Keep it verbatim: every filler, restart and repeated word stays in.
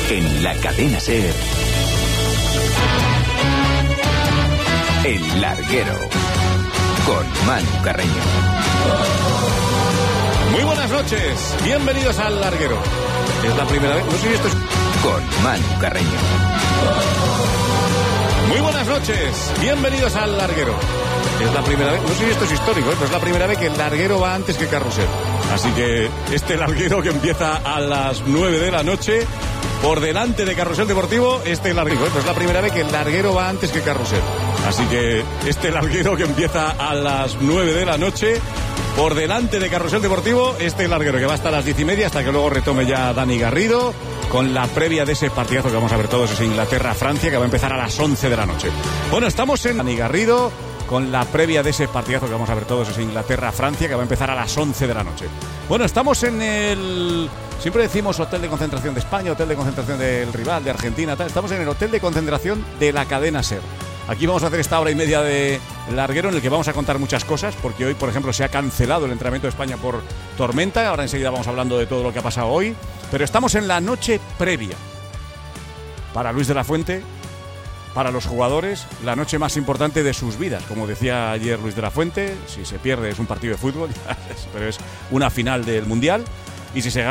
En la cadena SER, El Larguero, con Manu Carreño. Muy buenas noches, bienvenidos al Larguero. Es la primera vez, no sé si esto es... Con Manu Carreño. Muy buenas noches, bienvenidos al Larguero. Es la primera vez, no sé si esto es histórico, ¿eh? Pero es la primera vez que el Larguero va antes que Carrusel. Así que este Larguero que empieza a las nueve de la noche, por delante de Carrusel Deportivo, este Larguero, ¿eh? Pero es la primera vez que el Larguero va antes que Carrusel. Así que este Larguero que empieza a las nueve de la noche, por delante de Carrusel Deportivo, este Larguero que va hasta las diez y media, hasta que luego retome ya Dani Garrido, con la previa de ese partidazo que vamos a ver todos, ese Inglaterra-Francia, que va a empezar a las once de la noche. Bueno, estamos en Dani Garrido, con la previa de ese partidazo que vamos a ver todos, ese Inglaterra-Francia, que va a empezar a las once de la noche. Bueno, estamos en el... Siempre decimos hotel de concentración de España, hotel de concentración del rival, de Argentina, tal. Estamos en el hotel de concentración de la cadena SER. Aquí vamos a hacer esta hora y media de Larguero en el que vamos a contar muchas cosas, porque hoy, por ejemplo, se ha cancelado el entrenamiento de España por tormenta. Ahora enseguida vamos hablando de todo lo que ha pasado hoy. Pero estamos en la noche previa. Para Luis de la Fuente, para los jugadores, la noche más importante de sus vidas. Como decía ayer Luis de la Fuente, si se pierde es un partido de fútbol, pero es una final del Mundial. Y si se gana